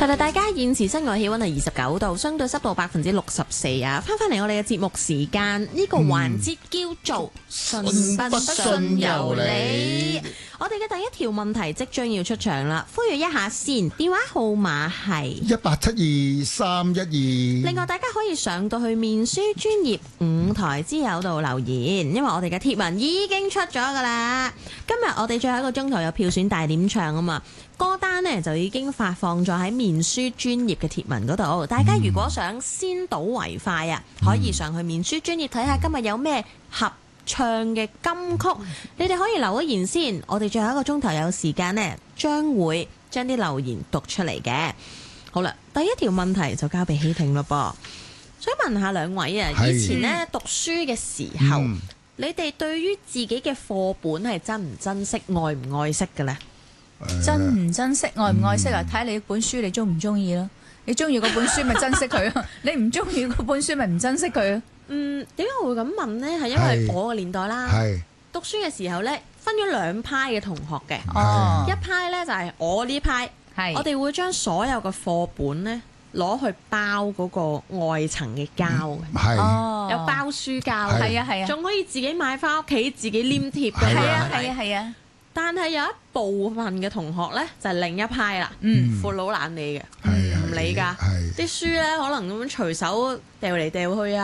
提提大家，現時室外氣溫係29度，相對濕度64%啊！翻嚟我哋嘅節目時間，呢個環節叫做信不信由你。我哋嘅第一條問題即將要出場啦，呼籲一下先，電話號碼係1872-312。另外，大家可以上到去面書專頁5台之友度留言，因為我哋嘅貼文已經出咗噶啦。今日我哋最後一個鐘頭有票選大點唱啊嘛，歌單呢就已經發放咗喺面書專頁嘅貼文嗰度。大家如果想先睹為快啊，可以上去面書專頁睇下今日有咩合唱嘅金曲，你哋可以留一言先。我哋最後一個鐘頭有時間呢，將會將啲留言讀出嚟嘅。好啦，第一條問題就交俾希婷咯噃。想問下兩位啊，以前呢讀書嘅時候，你哋對於自己嘅課本係珍唔珍惜、愛唔愛惜嘅呢？ 珍唔珍惜、愛唔愛惜啊？睇你本書你中唔中意咯。你中意嗰本書咪珍惜佢咯，你唔中意嗰本書咪唔珍惜佢咯。 點解我會咁問呢？係因為我個年代啦，讀書嘅時候呢，分咗兩派嘅同學嘅。一派呢就係我呢派，我哋會將所有嘅課本呢攞去包嗰個外層嘅膠嘅，有包書膠，係啊，仲可以自己買翻屋企自己黏貼嘅，係啊。但係有一部分嘅同學呢，就係另一派啦，闊佬懶理嘅，唔理㗎，啲書呢可能咁樣隨手掉嚟掉去啊。